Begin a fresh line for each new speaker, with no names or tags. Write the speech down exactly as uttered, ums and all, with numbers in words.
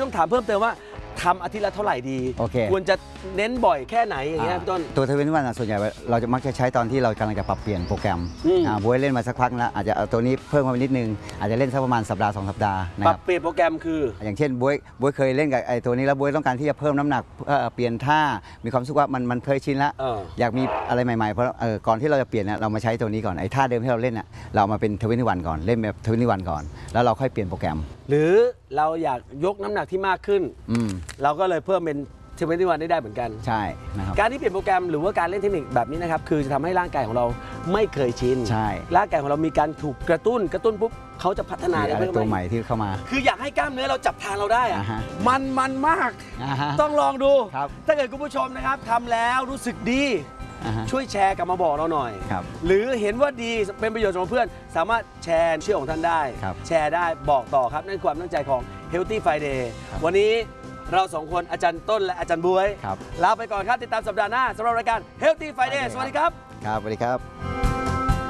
ต้องถามเพิ่มเติมว่าทำอาทิตย์ละเท่าไหร่ดีโอเคควรจะเน้นบ่อยแค่ไหนอย่างเงี้ยพี่ต้น
ตัวทเวนตี้วันส่วนใหญ่เราจะมักจะใช้ตอนที่เรากำลังจะปรับเปลี่ยนโปรแกรมบวยเล่นมาสักพักแล้วอาจจะเอาตัวนี้เพิ่มมานิดนึงอาจจะเล่นสักประมาณสัปดาห์สองสัปดาห์
ปรับเปลี่ยนโปรแกรมคือ
อย่างเช่นบวยบวยเคยเล่นกับไอ้ตัวนี้แล้วบวยต้องการที่จะเพิ่มน้ำหนักเปลี่ยนท่ามีความรู้สึกว่ามันมันเคยชินแล้วอยากมีอะไรใหม่ๆเพราะก่อนที่เราจะเปลี่ยนเนี่ยเรามาใช้ตัวนี้ก่อนไอ้ท่าเดิมที่เราเล่นน่ะเรามาเป็นทเวนตี้วันก่อนเล่นแบบทเวนตี้วันก่อนแล้วเราค่อยเปลี่ยนโปรแกรม
หรือเราอยากยกน้ำหนักที่มากขึ้นเราก็เลยเพิ่มเป็นทเวนตี้วันได้ได้เหมือนกัน
ใช่นะครับ
การที่เปลี่ยนโปรแกรมหรือว่าการเล่นเทคนิคแบบนี้นะครับคือจะทำให้ร่างกายของเราไม่เคยชิน
ใช่
ร่างกายของเรามีการถูกกระตุ้นกระตุ้นปุ๊บเขาจะพัฒนา
อะไรตัวใหม่ที่เข้ามา
คืออยากให้กล้ามเนื้อเราจับทางเราได้อะมันมันมากต้องลองดูถ้าเกิดคุณผู้ชมนะครับทำแล้วรู้สึกดีช่วยแชร์กลับมาบอกเราหน่อยหรือเห็นว่าดีเป็นประโยชน์สำหรับเพื่อนสามารถแชร์เชื่อของท่านได้แชร์ได้บอกต่อครับนั่นความตั้งใจของ Healthy Friday วันนี้เราสองคนอาจารย์ต้นและอาจารย์บ๊วยลาไปก่อนครับติดตามสัปดาห์หน้าสำหรับรายการ Healthy Friday สวัสดีครับ
ครับสวัสดีครับ